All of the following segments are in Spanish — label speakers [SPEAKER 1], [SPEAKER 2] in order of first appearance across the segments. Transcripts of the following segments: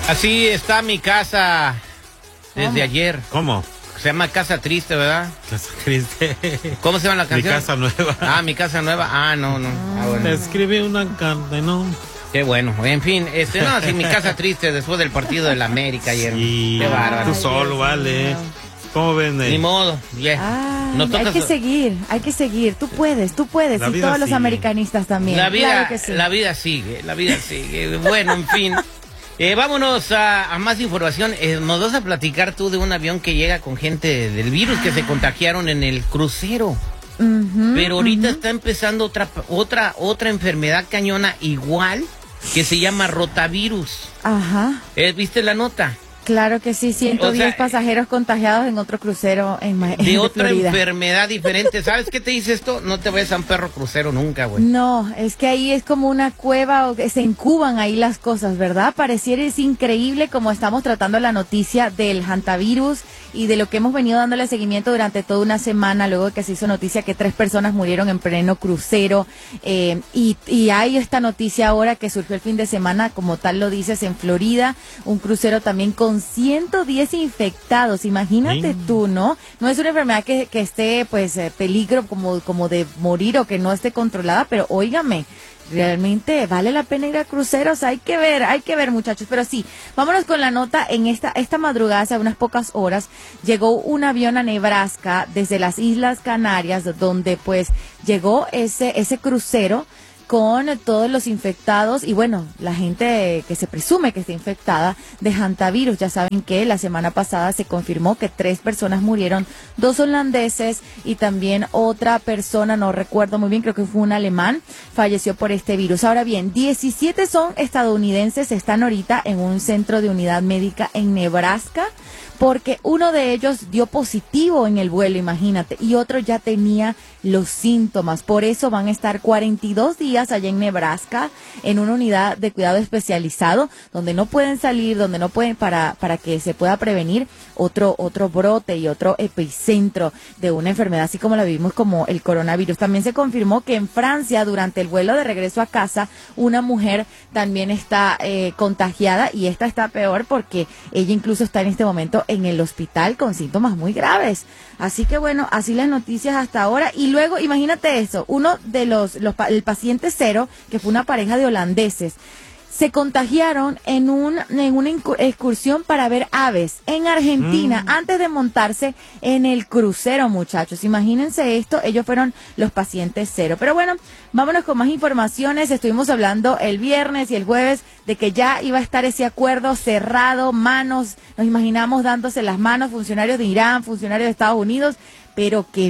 [SPEAKER 1] Así está mi casa desde ayer.
[SPEAKER 2] ¿Cómo?
[SPEAKER 1] Se llama Casa Triste, ¿verdad?
[SPEAKER 2] Casa Triste.
[SPEAKER 1] ¿Cómo se llama la canción?
[SPEAKER 2] Mi casa nueva.
[SPEAKER 1] Ah, mi casa nueva. Ah, no. Bueno.
[SPEAKER 2] Te escribí una carta, ¿no?
[SPEAKER 1] Qué bueno. En fin, no, sí, mi casa triste después del partido de la América ayer.
[SPEAKER 2] Sí,
[SPEAKER 1] qué bárbaro.
[SPEAKER 2] Tú solo, vale. ¿Cómo ven?
[SPEAKER 1] Ni modo. Yeah.
[SPEAKER 3] Hay que seguir. Tú puedes. Y todos los americanistas también.
[SPEAKER 1] La vida,
[SPEAKER 3] claro que sí.
[SPEAKER 1] la vida sigue. Bueno, en fin. Vámonos a más información. Nos vas a platicar tú de un avión que llega con gente del virus que se contagiaron en el crucero. Pero ahorita está empezando otra enfermedad cañona igual que se llama rotavirus.
[SPEAKER 3] Ajá.
[SPEAKER 1] ¿Viste la nota?
[SPEAKER 3] Claro que sí, 110 pasajeros contagiados en otro crucero
[SPEAKER 1] de otra
[SPEAKER 3] Florida.
[SPEAKER 1] Enfermedad diferente. ¿Sabes qué te dice esto? No te vayas a un perro crucero nunca, güey.
[SPEAKER 3] No, es que ahí es como una cueva, o que se incuban ahí las cosas, ¿verdad? Pareciera, es increíble como estamos tratando la noticia del hantavirus y de lo que hemos venido dándole seguimiento durante toda una semana, luego de que se hizo noticia que 3 personas murieron en pleno crucero. Y hay esta noticia ahora que surgió el fin de semana, como tal lo dices, en Florida, un crucero también con 110 infectados. Imagínate tú, ¿no? No es una enfermedad que esté, pues, peligro como de morir o que no esté controlada, pero óigame, realmente vale la pena ir a cruceros. Hay que ver, muchachos. Pero sí, vámonos con la nota. En esta madrugada, hace unas pocas horas, llegó un avión a Nebraska desde las Islas Canarias, donde pues llegó ese crucero con todos los infectados y bueno, la gente que se presume que está infectada de hantavirus. Ya saben que la semana pasada se confirmó que 3 personas murieron, 2 holandeses y también otra persona, no recuerdo muy bien, creo que fue un alemán, falleció por este virus. Ahora bien, 17 son estadounidenses, están ahorita en un centro de unidad médica en Nebraska, porque uno de ellos dio positivo en el vuelo, imagínate, y otro ya tenía los síntomas. Por eso van a estar 42 días allá en Nebraska, en una unidad de cuidado especializado, donde no pueden salir, donde no pueden, para que se pueda prevenir otro brote y otro epicentro de una enfermedad así como la vivimos como el coronavirus. También se confirmó que en Francia, durante el vuelo de regreso a casa, una mujer también está contagiada, y esta está peor porque ella incluso está en este momento en el hospital con síntomas muy graves. Así que bueno, así las noticias hasta ahora. Y luego, imagínate eso, uno de el paciente 0, que fue una pareja de holandeses, se contagiaron en una excursión para ver aves en Argentina, antes de montarse en el crucero, muchachos. Imagínense esto, ellos fueron los pacientes 0. Pero bueno, vámonos con más informaciones. Estuvimos hablando el viernes y el jueves de que ya iba a estar ese acuerdo cerrado, nos imaginamos dándose las manos funcionarios de Irán, funcionarios de Estados Unidos, pero que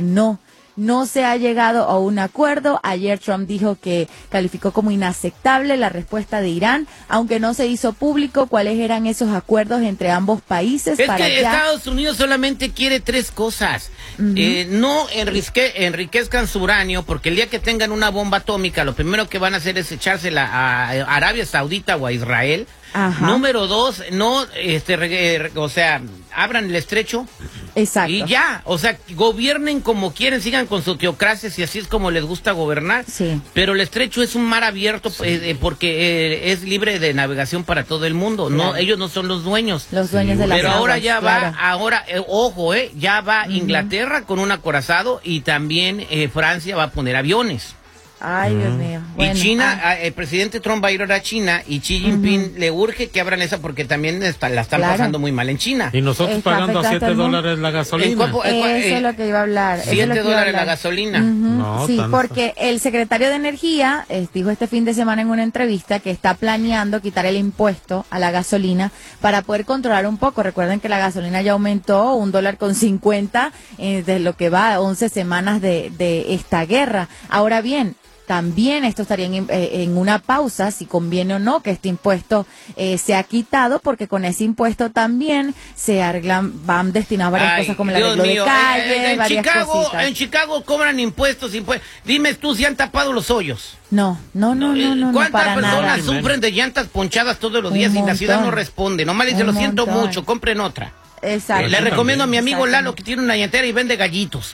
[SPEAKER 3] no se ha llegado a un acuerdo. Ayer Trump dijo que calificó como inaceptable la respuesta de Irán, aunque no se hizo público cuáles eran esos acuerdos entre ambos países.
[SPEAKER 1] Es que Estados Unidos solamente quiere 3 cosas. No enriquezcan su uranio, porque el día que tengan una bomba atómica, lo primero que van a hacer es echársela a Arabia Saudita o a Israel. Ajá. Número 2, no, abran el estrecho.
[SPEAKER 3] Exacto.
[SPEAKER 1] Y ya, gobiernen como quieren, sigan con su teocracia, si así es como les gusta gobernar.
[SPEAKER 3] Sí.
[SPEAKER 1] Pero el estrecho es un mar abierto, porque es libre de navegación para todo el mundo. Claro. No, ellos no son los dueños.
[SPEAKER 3] Los dueños de la
[SPEAKER 1] Pero ahora ya
[SPEAKER 3] claro.
[SPEAKER 1] Ya va Inglaterra con un acorazado, y también Francia va a poner aviones.
[SPEAKER 3] Ay, Dios mío. Bueno,
[SPEAKER 1] y China, el presidente Trump va a ir a China, y Xi Jinping le urge que abran esa, porque también la están pasando muy mal en China.
[SPEAKER 2] Y nosotros pagando a $7 la gasolina.
[SPEAKER 3] Eso es lo que iba a hablar.
[SPEAKER 1] $7 la gasolina.
[SPEAKER 2] No,
[SPEAKER 3] sí, porque el secretario de Energía dijo este fin de semana en una entrevista que está planeando quitar el impuesto a la gasolina para poder controlar un poco. Recuerden que la gasolina ya aumentó $1.50 de lo que va a 11 semanas de esta guerra. Ahora bien, también esto estaría en una pausa, si conviene o no que este impuesto sea quitado, porque con ese impuesto también van destinados varias cosas como el arreglo de calle, varias cositas.
[SPEAKER 1] En Chicago cobran impuestos. Dime tú si han tapado los hoyos.
[SPEAKER 3] No,
[SPEAKER 1] ¿Cuántas
[SPEAKER 3] para
[SPEAKER 1] personas
[SPEAKER 3] nada.
[SPEAKER 1] sufren de llantas ponchadas todos los días y la ciudad no responde? Nomás dice, lo siento mucho, compren otra.
[SPEAKER 3] Exacto.
[SPEAKER 1] Le recomiendo a mi amigo
[SPEAKER 3] Exacto.
[SPEAKER 1] Lalo, que tiene una llantera y vende gallitos.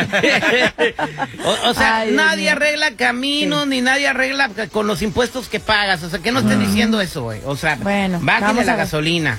[SPEAKER 1] o sea,
[SPEAKER 3] Ay, Dios
[SPEAKER 1] nadie
[SPEAKER 3] mío.
[SPEAKER 1] arregla caminos,
[SPEAKER 3] Sí.
[SPEAKER 1] ni nadie arregla con los impuestos que pagas. O sea, que no estén diciendo eso, güey. O sea,
[SPEAKER 3] Bueno,
[SPEAKER 1] bájale
[SPEAKER 3] vamos
[SPEAKER 1] la
[SPEAKER 3] a ver.
[SPEAKER 1] gasolina.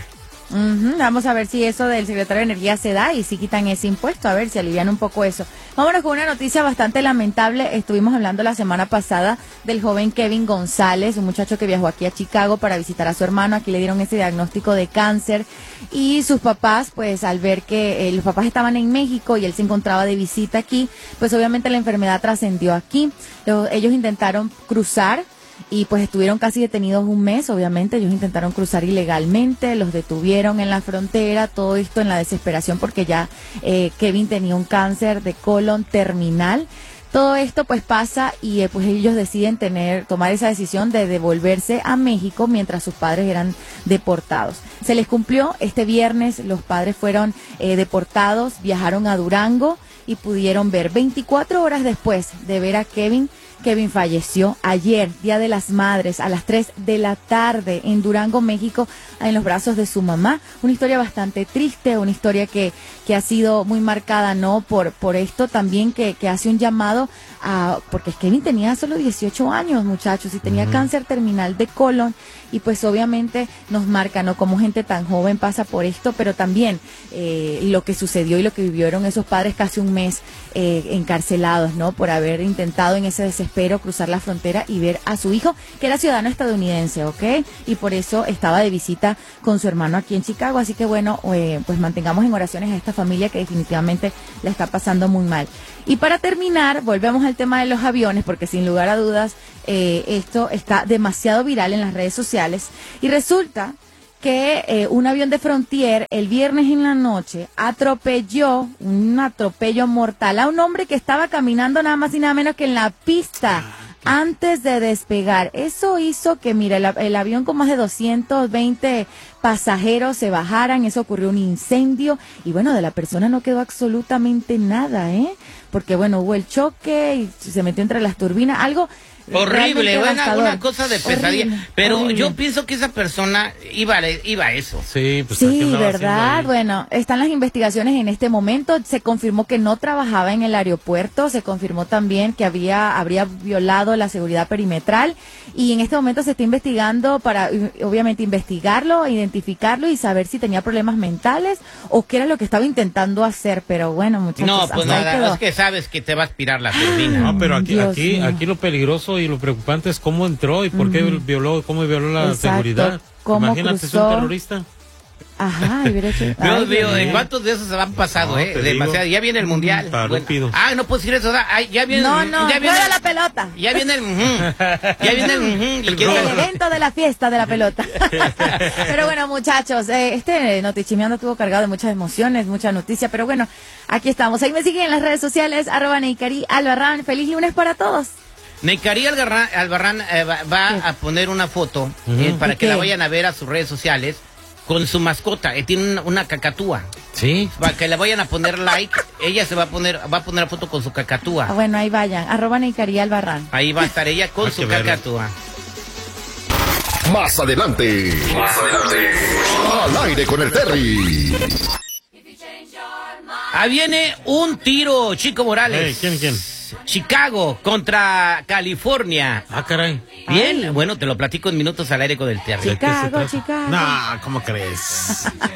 [SPEAKER 3] Vamos a ver si eso del secretario de Energía se da y si quitan ese impuesto, a ver si alivian un poco eso. Vámonos con una noticia bastante lamentable. Estuvimos hablando la semana pasada del joven Kevin González, un muchacho que viajó aquí a Chicago para visitar a su hermano. Aquí le dieron ese diagnóstico de cáncer y sus papás, pues al ver que los papás estaban en México y él se encontraba de visita aquí, pues obviamente la enfermedad trascendió aquí. Ellos intentaron cruzar y pues estuvieron casi detenidos un mes. Obviamente ellos intentaron cruzar ilegalmente, los detuvieron en la frontera, todo esto en la desesperación porque ya Kevin tenía un cáncer de colon terminal. Todo esto pues pasa y pues ellos deciden tomar esa decisión de devolverse a México mientras sus padres eran deportados. Se les cumplió este viernes, los padres fueron deportados, viajaron a Durango y pudieron ver 24 horas después de ver a Kevin falleció ayer, Día de las Madres, a las 3 de la tarde en Durango, México, en los brazos de su mamá. Una historia bastante triste, una historia que ha sido muy marcada, ¿no? Por esto también que hace un llamado a, porque Kevin tenía solo 18 años, muchachos, y tenía cáncer terminal de colon, y pues obviamente nos marca, ¿no? Como gente tan joven pasa por esto, pero también lo que sucedió y lo que vivieron esos padres casi un mes encarcelados, ¿no? Por haber intentado en ese desespero cruzar la frontera y ver a su hijo, que era ciudadano estadounidense, ¿ok? Y por eso estaba de visita con su hermano aquí en Chicago. Así que bueno, pues mantengamos en oraciones a esta familia que definitivamente la está pasando muy mal. Y para terminar, volvemos al tema de los aviones, porque sin lugar a dudas esto está demasiado viral en las redes sociales. Y resulta que un avión de Frontier el viernes en la noche atropelló, un atropello mortal a un hombre que estaba caminando nada más y nada menos que en la pista antes de despegar. Eso hizo que, mira, el avión con más de 220 pasajeros se bajaran. Eso ocurrió un incendio y bueno, de la persona no quedó absolutamente nada, porque bueno, hubo el choque y se metió entre las turbinas, algo
[SPEAKER 1] Horrible, una cosa de pesadilla.
[SPEAKER 3] Horrible,
[SPEAKER 1] pero
[SPEAKER 3] horrible.
[SPEAKER 1] yo pienso que esa persona iba a eso.
[SPEAKER 2] Sí, pues ¿qué
[SPEAKER 3] Sí,
[SPEAKER 2] andaba
[SPEAKER 3] ¿verdad?
[SPEAKER 2] haciendo ahí?
[SPEAKER 3] Bueno, están las investigaciones en este momento. Se confirmó que no trabajaba en el aeropuerto. Se confirmó también que habría violado la seguridad perimetral. Y en este momento se está investigando para, obviamente, investigarlo, identificarlo y saber si tenía problemas mentales o qué era lo que estaba intentando hacer. Pero bueno, muchachos,
[SPEAKER 1] No, pues
[SPEAKER 3] hasta ahí
[SPEAKER 1] nada,
[SPEAKER 3] quedó.
[SPEAKER 1] es que sabes que te va a aspirar la turbina.
[SPEAKER 2] No, pero
[SPEAKER 3] Dios mío.
[SPEAKER 2] aquí lo peligroso y lo preocupante es cómo entró y por qué cómo violó la
[SPEAKER 3] Exacto.
[SPEAKER 2] seguridad.
[SPEAKER 3] ¿Cómo
[SPEAKER 2] Imagínate, es
[SPEAKER 3] cruzó?
[SPEAKER 2] un terrorista.
[SPEAKER 3] Ajá, y hubiera hecho...
[SPEAKER 1] Dios
[SPEAKER 3] Ay,
[SPEAKER 1] mío, ¿en
[SPEAKER 3] mío.
[SPEAKER 1] cuántos de esos se han pasado,
[SPEAKER 2] No, te
[SPEAKER 1] Demasiado.
[SPEAKER 2] digo.
[SPEAKER 1] Ya viene el mundial.
[SPEAKER 2] Parúpido.
[SPEAKER 1] No puedo decir eso. Ay, ya viene.
[SPEAKER 3] No,
[SPEAKER 1] ya viene
[SPEAKER 3] juega la pelota.
[SPEAKER 1] Ya viene el. Ya viene el.
[SPEAKER 2] El
[SPEAKER 1] ¿Y qué
[SPEAKER 2] gol.
[SPEAKER 3] El
[SPEAKER 1] tal?
[SPEAKER 3] evento de la fiesta de la pelota. Pero bueno, muchachos, este Notichimeando estuvo cargado de muchas emociones, mucha noticia, pero bueno, aquí estamos. Ahí me siguen en las redes sociales, @Neicari_Albarrán. Feliz lunes para todos.
[SPEAKER 1] Neicari Albarrán va a poner una foto para
[SPEAKER 3] ¿De
[SPEAKER 1] que la
[SPEAKER 3] qué?
[SPEAKER 1] vayan a ver a sus redes sociales con su mascota. Tiene una cacatúa.
[SPEAKER 2] Sí.
[SPEAKER 1] Para que le vayan a poner like, ella va a poner la foto con su cacatúa.
[SPEAKER 3] Bueno, ahí vayan, @Neicari_Albarrán.
[SPEAKER 1] Ahí va a estar ella con
[SPEAKER 2] Hay
[SPEAKER 1] su
[SPEAKER 2] que verla.
[SPEAKER 1] cacatúa.
[SPEAKER 4] Más adelante. Al aire con el Terry.
[SPEAKER 1] Ahí viene un tiro, Chico Morales.
[SPEAKER 2] ¿Quién?
[SPEAKER 1] Chicago contra California.
[SPEAKER 2] Ah, caray.
[SPEAKER 1] Bien, bueno, te lo platico en minutos al aire con el Terry.
[SPEAKER 2] ¿De qué se
[SPEAKER 3] Chicago,
[SPEAKER 2] trata?
[SPEAKER 3] Chicago.
[SPEAKER 2] No, ¿cómo crees?